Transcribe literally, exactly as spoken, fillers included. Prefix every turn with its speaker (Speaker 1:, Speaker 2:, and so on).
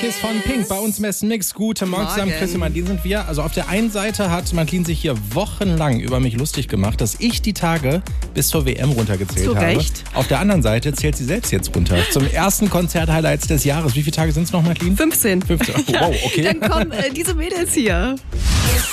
Speaker 1: Kiss von Pink bei uns im Essen Mix. Guten Morgen zusammen, Chris und Madeleine sind wir. Also auf der einen Seite hat Madeleine sich hier wochenlang über mich lustig gemacht, dass ich die Tage bis zur W M runtergezählt
Speaker 2: Zu
Speaker 1: habe.
Speaker 2: Recht.
Speaker 1: Auf der anderen Seite zählt sie selbst jetzt runter. Zum ersten Konzert-Highlights des Jahres. Wie viele Tage sind es noch, Madeleine?
Speaker 2: fünfzehn.
Speaker 1: fünfzehn. Oh, wow, okay.
Speaker 2: Dann kommen äh, diese Mädels hier.